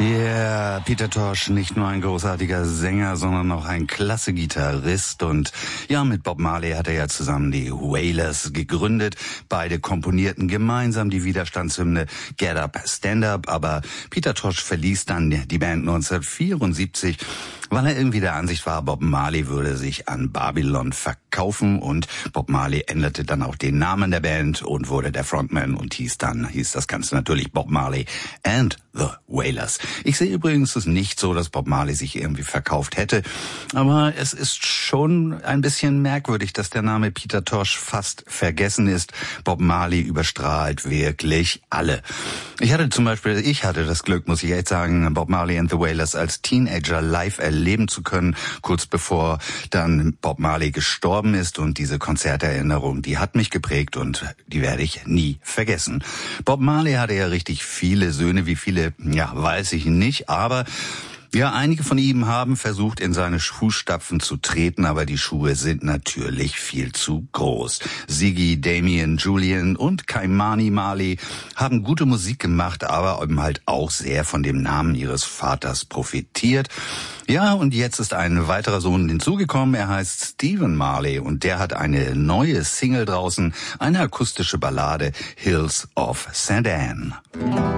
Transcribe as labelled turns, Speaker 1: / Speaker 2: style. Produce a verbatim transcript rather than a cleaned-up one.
Speaker 1: Ja, Peter Tosh, nicht nur ein großartiger Sänger, sondern auch ein klasse Gitarrist. Und ja, mit Bob Marley hat er ja zusammen die Wailers gegründet. Beide komponierten gemeinsam die Widerstandshymne Get Up, Stand Up. Aber Peter Tosh verließ dann die Band neunzehnhundertvierundsiebzig, weil er irgendwie der Ansicht war, Bob Marley würde sich an Babylon verkaufen. Und Bob Marley änderte dann auch den Namen der Band und wurde der Frontman und hieß dann, hieß das Ganze natürlich Bob Marley and the Wailers. Ich sehe übrigens es nicht so, dass Bob Marley sich irgendwie verkauft hätte, aber es ist schon ein bisschen merkwürdig, dass der Name Peter Tosh fast vergessen ist. Bob Marley überstrahlt wirklich alle. Ich hatte zum Beispiel, ich hatte das Glück, muss ich echt sagen, Bob Marley and the Wailers als Teenager live erleben zu können, kurz bevor dann Bob Marley gestorben ist, und diese Konzerterinnerung, die hat mich geprägt und die werde ich nie vergessen. Bob Marley hatte ja richtig viele Söhne, wie viele, ja, weiß ich nicht, aber ja, einige von ihm haben versucht, in seine Fußstapfen zu treten, aber die Schuhe sind natürlich viel zu groß. Ziggy, Damien, Julian und Ky-Mani Marley haben gute Musik gemacht, aber eben halt auch sehr von dem Namen ihres Vaters profitiert. Ja, und jetzt ist ein weiterer Sohn hinzugekommen, er heißt Stephen Marley und der hat eine neue Single draußen, eine akustische Ballade, Hills of Saint Anne.